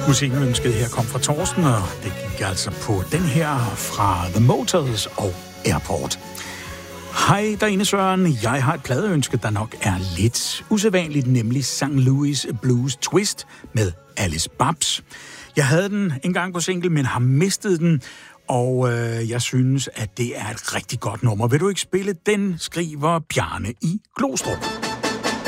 Musikønsket her kom fra Torsten, og det gik altså på den her fra The Motors og Airport. Hej derinde, Søren. Jeg har et pladeønske, der nok er lidt usædvanligt, nemlig St. Louis Blues Twist med Alice Babs. Jeg havde den engang på single, men har mistet den, og jeg synes, at det er et rigtig godt nummer. Vil du ikke spille den, skriver Bjarne i Glostrup.